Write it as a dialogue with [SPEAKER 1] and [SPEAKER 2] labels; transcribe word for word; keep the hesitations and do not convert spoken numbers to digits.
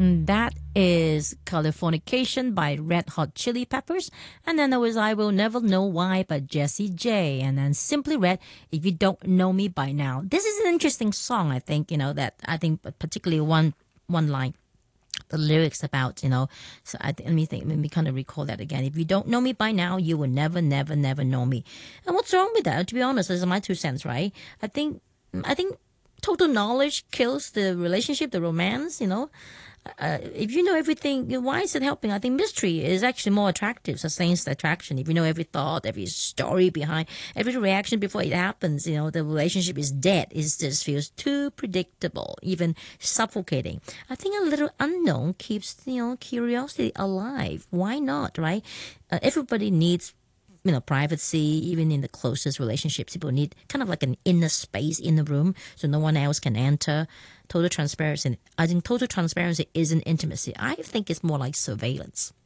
[SPEAKER 1] That is Californication by Red Hot Chili Peppers. And then there was I Will Never Know Why by Jessie J. And then Simply Red, If You Don't Know Me By Now. This is an interesting song, I think, you know, that I think particularly one one line. The lyrics about, you know, so I, let me think, let me kind of recall that again. If you don't know me by now, you will never, never, never know me. And what's wrong with that? To be honest, this is my two cents, right? I think, I think total knowledge kills the relationship, the romance, you know. Uh, if you know everything, why is it helping? I think mystery is actually more attractive, sustains the attraction. If you know every thought, every story behind, every reaction before it happens, you know, the relationship is dead. It just feels too predictable, even suffocating. I think a little unknown keeps, you know, curiosity alive. Why not, right? Uh, everybody needs, you know, privacy. Even in the closest relationships, people need kind of like an inner space in the room so no one else can enter. Total transparency. I think total transparency isn't intimacy. I think it's more like surveillance.